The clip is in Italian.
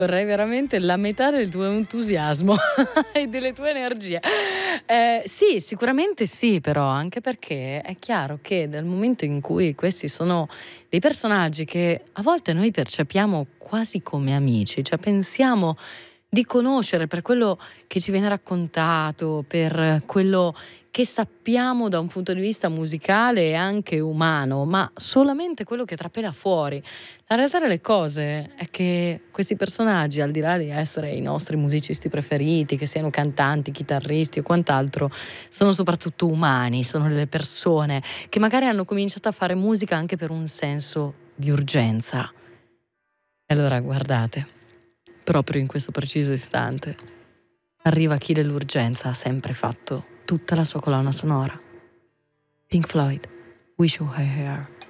Vorrei veramente la metà del tuo entusiasmo e delle tue energie. Sì, sicuramente sì, però, anche perché è chiaro che nel momento in cui questi sono dei personaggi che a volte noi percepiamo quasi come amici, cioè pensiamo di conoscere per quello che ci viene raccontato, per quello che sappiamo da un punto di vista musicale e anche umano, ma solamente quello che trapela fuori. La realtà delle cose è che questi personaggi, al di là di essere i nostri musicisti preferiti, che siano cantanti, chitarristi o quant'altro, sono soprattutto umani, sono delle persone che magari hanno cominciato a fare musica anche per un senso di urgenza. E allora guardate, proprio in questo preciso istante arriva chi dell'urgenza ha sempre fatto tutta la sua colonna sonora. Pink Floyd, Wish You Were Here.